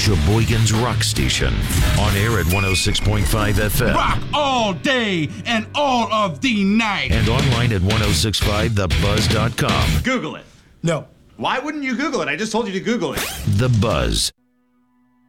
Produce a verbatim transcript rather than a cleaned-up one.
Sheboygan's rock station. On air at one oh six point five F M. Rock all day and all of the night. And online at ten sixty-five the buzz dot com. Google it. No. Why wouldn't you Google it? I just told you to Google it. The Buzz.